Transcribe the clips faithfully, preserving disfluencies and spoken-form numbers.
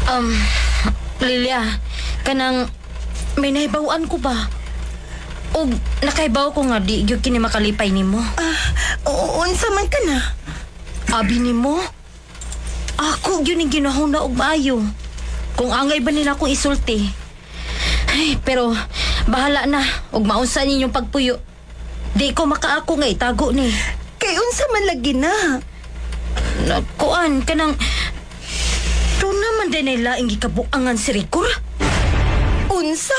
Um, Lilia, kanang may naibawaan ko ba? O nakaibaw ko nga di yung kini makalipay nimo. Ah, oo, unsa man ka na? Abi nimo? Ako yun yung ginahuna og maayo. Kung angay ba nila akong isulti. Ay, pero bahala na. Og maunsa ninyong pagpuyo. Di ko makaako nga itago ni. Kay unsa man lagi na? Kuan, kanang... Doon naman din nila ang gikabuangan si Ricor. Unsa?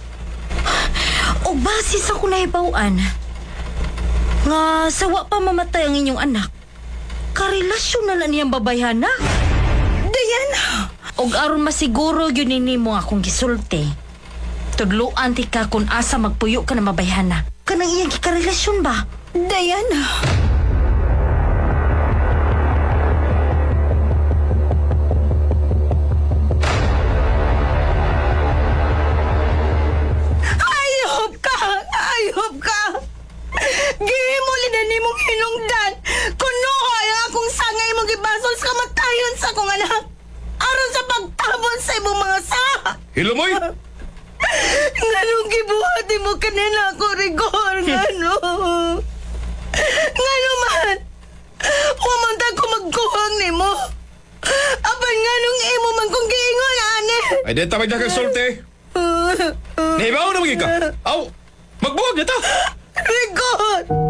O base sa kunahibawaan, nga sawa pa mamatay ang inyong anak, karelasyon na lang niyang babayhana. Diana! Og aron masiguro yun ni mo akong gisulti. Tudluan ti ka kung asa magpuyo ka na mabayhana. Kanang iyang kikarelasyon ba? Diana! Ayop ka! Ayop ka! Gihimuli na ni mong hinungdan! Kuno kaya akong sangay mong gibasol sa kamatayon sa akong anak! Aron sa pagtabon sa imong mga saha! Hilamoy! Nganong gibuhati mo kanina ako, Rigor? Ngano? Ngano man? Humanda ko magkuhang ni mo. Apan nganong imo man kong giingon, ane? Ay, dito may dagang sulti. Nahibaw na magiging ka. Aw, magbuwag na ta. Rigor!